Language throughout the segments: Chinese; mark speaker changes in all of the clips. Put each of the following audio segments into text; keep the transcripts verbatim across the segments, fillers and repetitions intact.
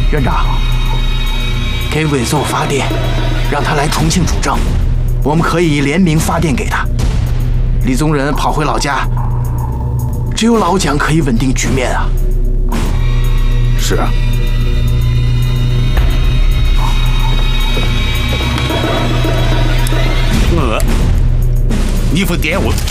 Speaker 1: 院长，给韦奏发电，让他来重庆主政，我们可以联名发电给他。李宗仁跑回老家，只有老蒋可以稳定局面啊。
Speaker 2: 是啊。
Speaker 3: 呃，你不点我。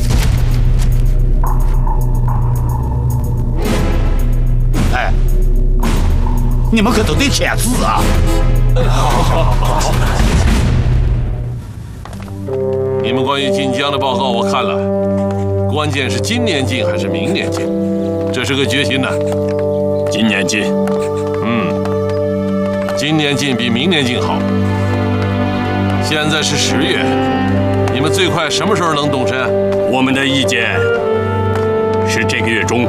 Speaker 3: 哎，你们可都得签字啊！
Speaker 4: 好，好，好，好。你们关于晋江的报告我看了，关键是今年进还是明年进，这是个决心呐。
Speaker 5: 今年进，
Speaker 4: 嗯，今年进比明年进好。现在是十月，你们最快什么时候能动身？
Speaker 5: 我们的意见是这个月中。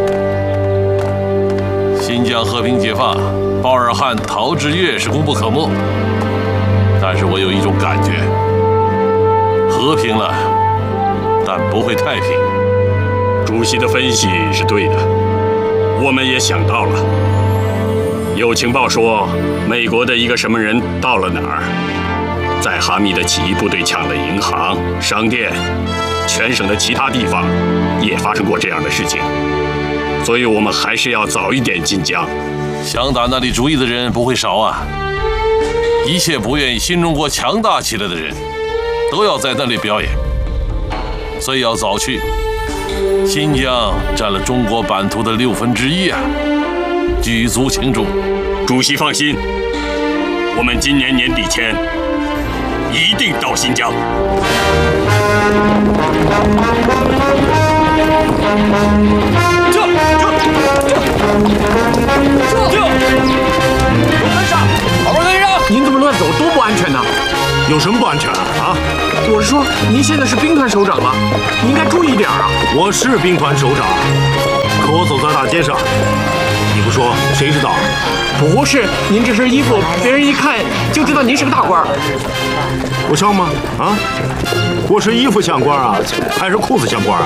Speaker 4: 新疆和平解放，包尔汉、陶峙岳是功不可没，但是我有一种感觉，和平了，但不会太平。
Speaker 5: 主席的分析是对的，我们也想到了。有情报说，美国的一个什么人到了哪儿，在哈密的起义部队抢了银行、商店，全省的其他地方也发生过这样的事情。 所以我们还是要早一点进江。
Speaker 4: 想打那里主意的人不会少啊！一切不愿意新中国强大起来的人，都要在那里表演。所以要早去。新疆占了中国版图的六分之一啊，举足轻重。
Speaker 5: 主席放心，我们今年年底前一定到新疆。
Speaker 6: 这这这这！罗根上，好罗根上，
Speaker 7: 您这么乱走多不安全呢！
Speaker 2: 有什么不安全啊？
Speaker 7: 我是说，您现在是兵团首长了，你应该注意点啊！
Speaker 2: 我是兵团首长，可我走在大街上，你不说谁知道？
Speaker 7: 不是，您这身衣服，别人一看就知道您是个大官。
Speaker 2: 我像吗？啊？我是衣服像官啊，还是裤子像官啊？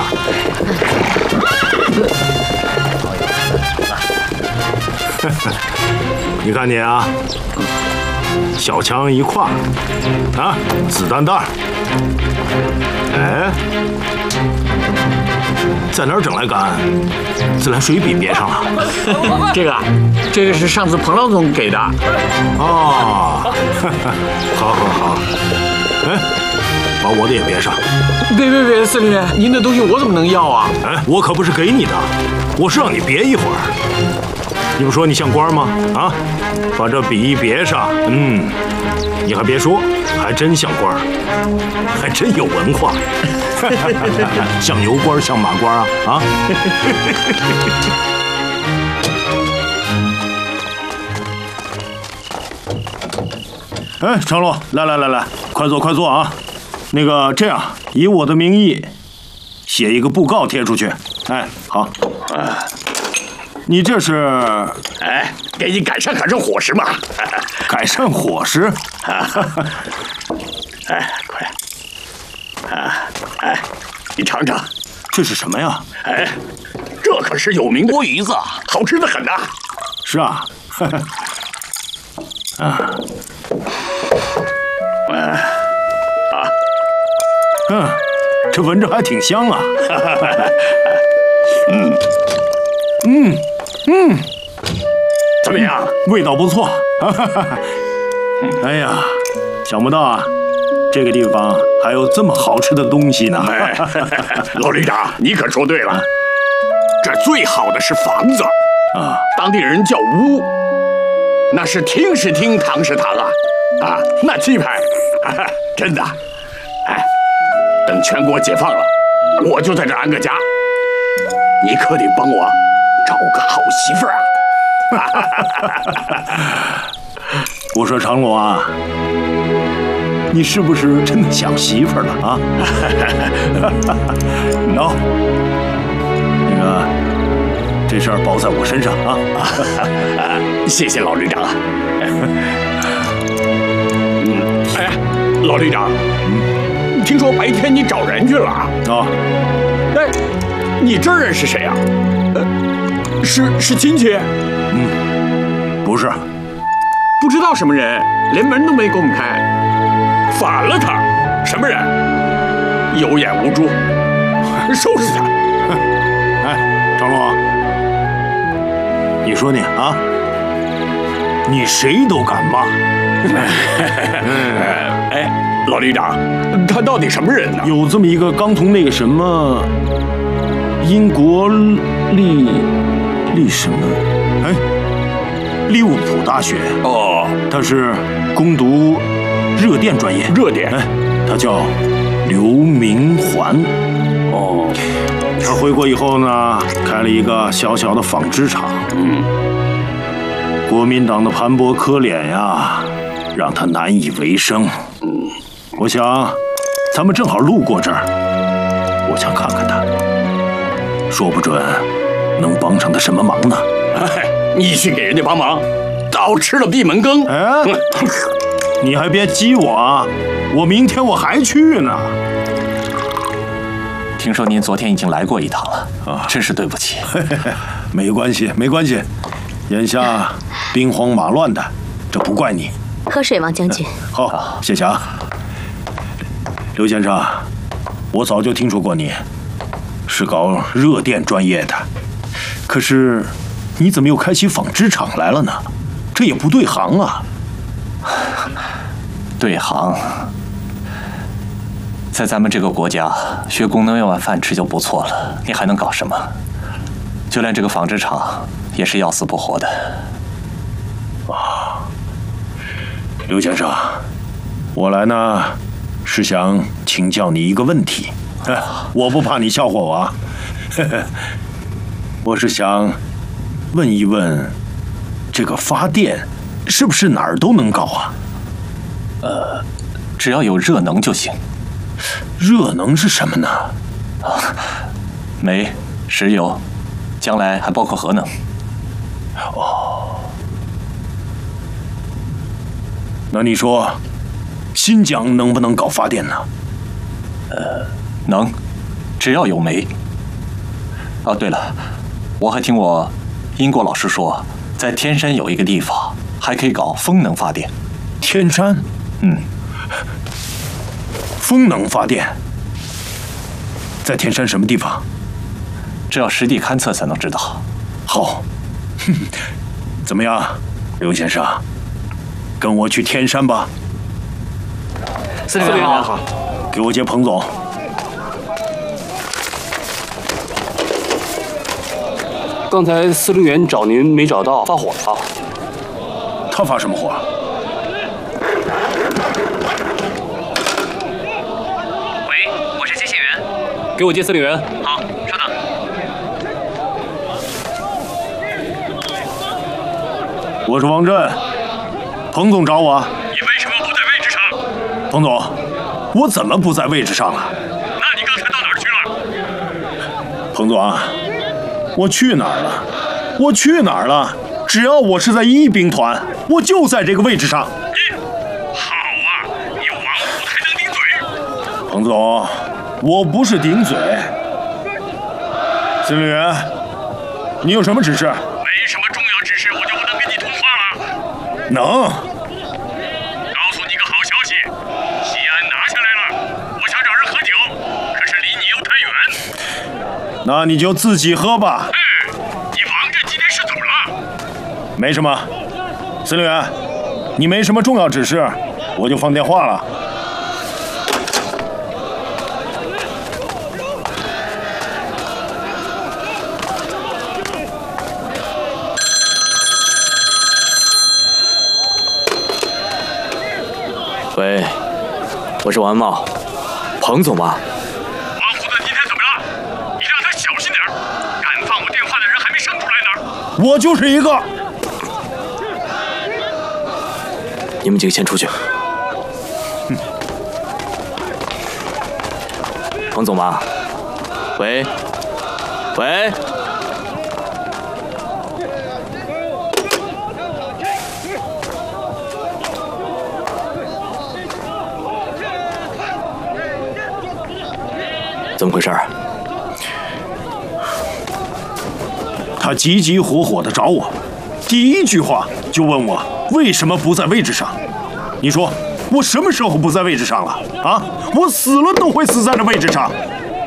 Speaker 2: 你看你啊，小枪一挎，啊，子弹袋，哎，在哪儿整来杆？自来水笔别上了。
Speaker 7: 这个，这个是上次彭老总给的。
Speaker 2: 哦，好好好，哎，把我的也别上。
Speaker 7: 别别别，司令员，您的东西我怎么能要啊？
Speaker 2: 哎，我可不是给你的，我是让你别一会儿。你不说你像官吗？啊，把这笔一别上，嗯，你还别说，还真像官，还真有文化，像牛官像马官啊啊！哎，长路，来来来来，快坐快坐啊！那个这样，以我的名义写一个布告贴出去。哎，好。啊。你这是，
Speaker 3: 哎，给你改善改善伙食嘛。
Speaker 2: 改善伙食？
Speaker 3: 哎，快，啊，哎，你尝尝，
Speaker 2: 这是什么呀？
Speaker 3: 哎，这可是有名锅鱼子，好吃的很呐。
Speaker 2: 是啊，啊，
Speaker 3: 嗯，啊，
Speaker 2: 嗯，这闻着还挺香啊。
Speaker 3: 嗯，
Speaker 2: 嗯。嗯，
Speaker 3: 怎么样？
Speaker 2: 味道不错。哎呀，想不到啊，这个地方还有这么好吃的东西呢。
Speaker 3: 哎、老旅长，你可说对了，这最好的是房子啊，当地人叫屋，那是厅是厅，堂是堂啊，啊，那气派，真的。哎，等全国解放了，我就在这安个家，你可得帮我找个好媳妇儿
Speaker 2: 啊！我说长罗啊，你是不是真的想媳妇儿了啊？喏，那个这事儿包在我身上啊！
Speaker 3: 谢谢老旅长。嗯，哎，老旅长，嗯，听说白天你找人去了啊？
Speaker 2: 啊，
Speaker 3: 哎，你这认识谁啊？呃。是是亲戚，
Speaker 2: 嗯， 不是，
Speaker 3: 不知道什么人，连门都没给我们开。反了他！什么人？有眼无珠，收拾他！
Speaker 2: 哎，张龙，你说你啊，你谁都敢骂？
Speaker 3: 哎，老旅长，他到底什么人呢？
Speaker 2: 有这么一个刚从那个什么英国利利什么？哎，利物浦大学
Speaker 3: 哦，
Speaker 2: 他是攻读热电专业。
Speaker 3: 热电，
Speaker 2: 哎，他叫刘明环。
Speaker 3: 哦，
Speaker 2: 他回国以后呢，开了一个小小的纺织厂。
Speaker 3: 嗯，
Speaker 2: 国民党的盘剥可怜呀，让他难以为生。
Speaker 3: 嗯，
Speaker 2: 我想，咱们正好路过这儿，我想看看他，说不准能帮上他什么忙呢。
Speaker 3: 哎，你去给人家帮忙，倒吃了闭门羹。
Speaker 2: 哎，你还别激我啊，我明天我还去呢。
Speaker 8: 听说您昨天已经来过一趟了啊，真是对不起。
Speaker 2: 没关系，没关系，眼下兵荒马乱的，这不怪你。
Speaker 9: 喝水，王将军。
Speaker 2: 好，谢谢啊，刘先生，我早就听说过你是搞热电专业的，可是你怎么又开起纺织厂来了呢？这也不对行啊。
Speaker 8: 对行，在咱们这个国家，学工能有碗饭吃就不错了，你还能搞什么？就连这个纺织厂也是要死不活的。
Speaker 2: 啊，刘先生，我来呢是想请教你一个问题，我不怕你笑话我啊，我是想问一问，这个发电是不是哪儿都能搞啊？
Speaker 8: 呃，只要有热能就行。
Speaker 2: 热能是什么呢？
Speaker 8: 啊，煤、石油，将来还包括核能。
Speaker 2: 哦，那你说，新疆能不能搞发电呢？
Speaker 8: 呃，能，只要有煤。哦，对了，我还听我英国老师说，在天山有一个地方还可以搞风能发电。
Speaker 2: 天山？
Speaker 8: 嗯。
Speaker 2: 风能发电，在天山什么地方？
Speaker 8: 这要实地勘测才能知道。
Speaker 2: 好，怎么样，刘先生，跟我去天山吧。
Speaker 7: 司令员好，
Speaker 2: 给我接彭总。
Speaker 7: 刚才司令员找您没找到，发火了。
Speaker 2: 他发什么火？
Speaker 7: 给我接司令员。
Speaker 6: 好，稍等。
Speaker 2: 我是王震，彭总找我。
Speaker 5: 你为什么不在位置上？
Speaker 2: 彭总，我怎么不在位置上了？
Speaker 5: 那你刚才到哪儿去了？
Speaker 2: 彭总啊，我去哪儿了？我去哪儿了？只要我是在一兵团，我就在这个位置上。
Speaker 5: 你好啊，你王虎还能顶嘴？
Speaker 2: 彭总。我不是顶嘴，司令员，你有什么指示？
Speaker 5: 没什么重要指示，我就不能跟你通话了。
Speaker 2: 能。
Speaker 5: 告诉你个好消息，西安拿下来了。我想找人喝酒，可是离你又太远。
Speaker 2: 那你就自己喝吧。
Speaker 5: 嗯，你王震今天是怎么了？
Speaker 2: 没什么，司令员，你没什么重要指示，我就放电话了。
Speaker 10: 喂，我是王茂，彭总吧？
Speaker 5: 王虎子今天怎么了？你让他小心点，敢放我电话的人还没生出来呢。
Speaker 2: 我就是一个。
Speaker 10: 你们几个先出去。嗯。彭总吧？喂，喂。怎么回事？
Speaker 2: 他急急火火地找我， 第一句话就问我为什么不在位置上。你说我什么时候不在位置上了啊？我死了都会死在这位置上。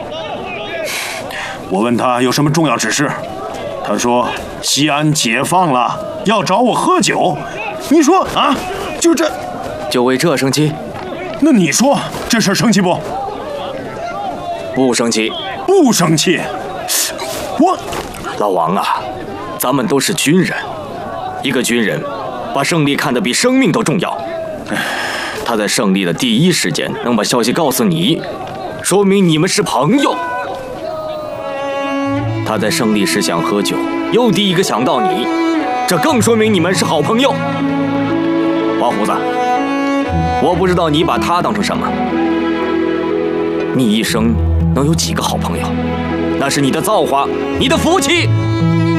Speaker 2: 我问他有什么重要指示，他说西安解放了，要找我喝酒。你说啊，就这，
Speaker 10: 就为这生气？
Speaker 2: 那你说这事儿生气不？
Speaker 10: 不生气，
Speaker 2: 不生气。我，
Speaker 10: 老王啊，咱们都是军人，一个军人把胜利看得比生命都重要。他在胜利的第一时间能把消息告诉你，说明你们是朋友。他在胜利时想喝酒，又第一个想到你，这更说明你们是好朋友。花胡子，我不知道你把他当成什么，你一生能有几个好朋友？那是你的造化，你的福气。